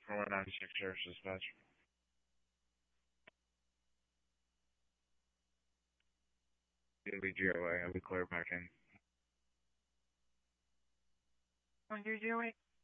496 Sheriff's Dispatch. It'll be GOA. I'll be clear back in. On your GOA?